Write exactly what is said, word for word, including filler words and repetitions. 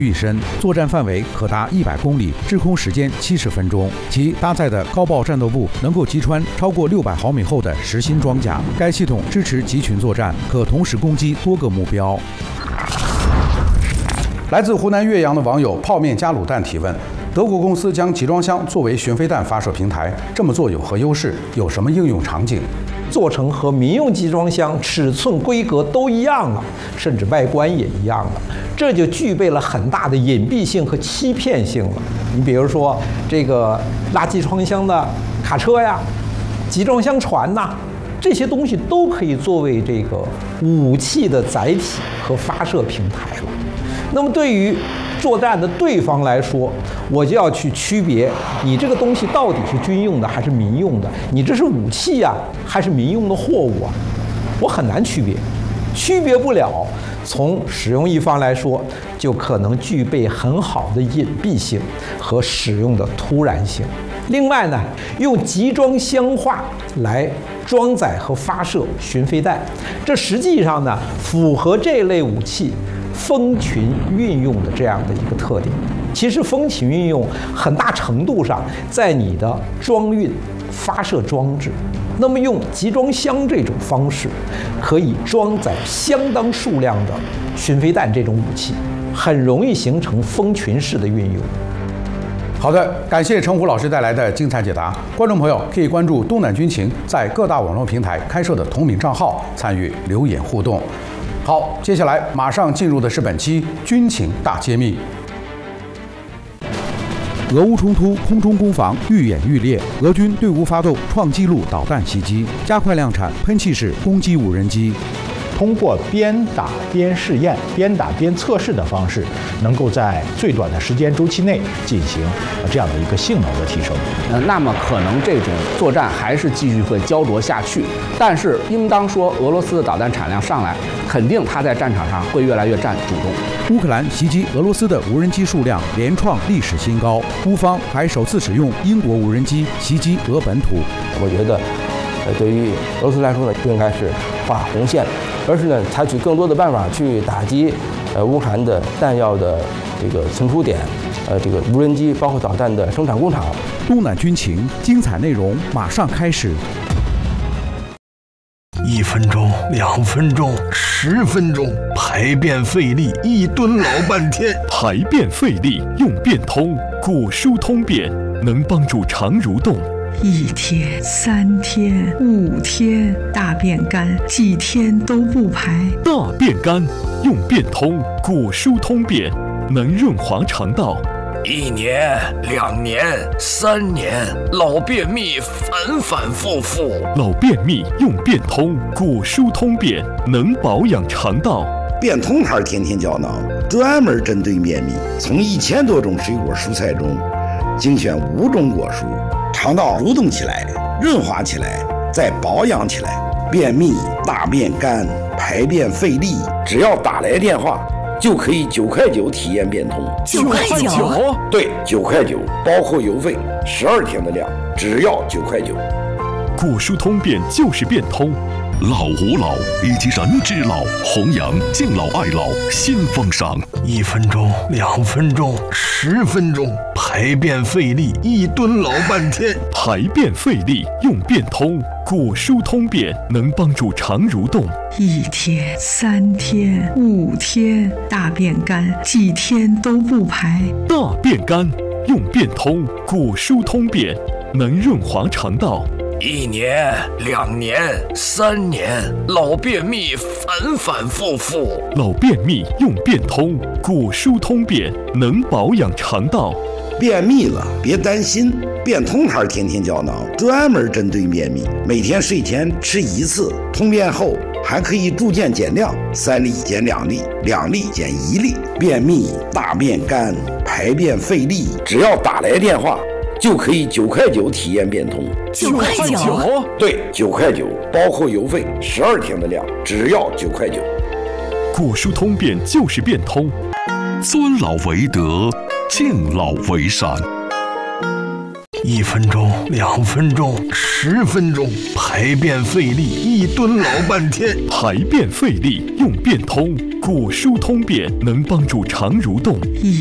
愈深，作战范围可达一百公里，滞空时间七十分钟。其搭载的高爆战斗部能够击穿超过六百毫米厚的实心装甲。该系统支持集群作战，可同时攻击多个目标。来自湖南岳阳的网友泡面加卤蛋提问：德国公司将集装箱作为巡飞弹发射平台，这么做有何优势？有什么应用场景？ 做成和民用集装箱尺寸规格都一样了，甚至外观也一样了，这就具备了很大的隐蔽性和欺骗性了。你比如说这个拉集装箱的卡车呀、集装箱船呐，这些东西都可以作为这个武器的载体和发射平台了。那么对于作战的对方来说，我就要去区别你这个东西到底是军用的还是民用的，你这是武器啊还是民用的货物啊？我很难区别，区别不了。从使用一方来说，就可能具备很好的隐蔽性和使用的突然性。另外呢，用集装箱化来装载和发射巡飞弹，这实际上呢符合这类武器蜂群运用的这样的一个特点。其实蜂群运用很大程度上在你的装运发射装置，那么用集装箱这种方式可以装载相当数量的巡飞弹这种武器，很容易形成蜂群式的运用。 好的，感谢程虎老师带来的精彩解答。观众朋友可以关注东南军情在各大网络平台开设的同名账号，参与留言互动。好，接下来马上进入的是本期军情大揭秘。俄乌冲突，空中攻防愈演愈烈，俄军对乌发动创纪录导弹袭击，加快量产喷气式攻击无人机。 通过边打边试验、边打边测试的方式，能够在最短的时间周期内进行这样的一个性能的提升。 呃，那么可能这种作战还是继续会焦灼下去，但是应当说，俄罗斯的导弹产量上来，肯定它在战场上会越来越占主动。 乌克兰袭击俄罗斯的无人机数量连创历史新高，乌方还首次使用英国无人机袭击俄本土。 我觉得，呃，对于俄罗斯来说呢，不应该是画红线，而是呢采取更多的办法去打击呃乌克兰的弹药的这个存储点，呃这个无人机包括导弹的生产工厂。 东南军情精彩内容马上开始。 一分钟，两分钟，十分钟，排便费力，一蹲老半天。 排便费力用便通，果蔬通便能帮助肠蠕动。 一天、三天、五天，大便干，几天都不排。 大便干用便通，果蔬通便能润滑肠道。 一年、两年、三年，老便秘反反复复。 老便秘用便通，果蔬通便能保养肠道。 便通牌天天胶囊专门针对便秘，从一千多种水果蔬菜中精选五种果蔬，肠道蠕动起来，润滑起来，再保养起来。便秘、大便干、排便费力，只要打来电话就可以九块九体验便通。 九块九？ 对，九块九，包括邮费，十二天的量，只要九块九。 果蔬通便就是便通。 老吾老以及人之老，弘扬敬老爱老新风尚。 一分钟，两分钟，十分钟，排便费力，一蹲老半天。 排便费力用便通，果蔬通便能帮助肠蠕动。 一天、三天、五天，大便干，几天都不排。 大便干用便通，果蔬通便能润滑肠道。 一年、两年、三年，老便秘反反复复。 老便秘用便通，果蔬通便能保养肠道。 便秘了别担心，便通牌天天胶囊专门针对便秘，每天睡前吃一次，通便后还可以逐渐减量，三粒减两粒，两粒减一粒。便秘、大便干、排便费力，只要打来电话就可以九块九体验便通。 九块九？ 对，九块九，包括邮费，十二天的量，只要九块九。 果蔬通便就是便通。 尊老为德，敬老为善。 一分钟、两分钟、十分钟，排便费力，一蹲老半天。 排便费力用便通，古舒通便能帮助肠蠕动。